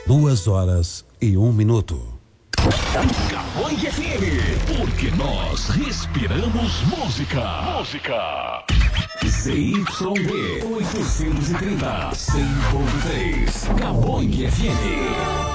2h01. Cabangue FM, porque nós respiramos música. ZYD 830, 100.3, Cabangue FM.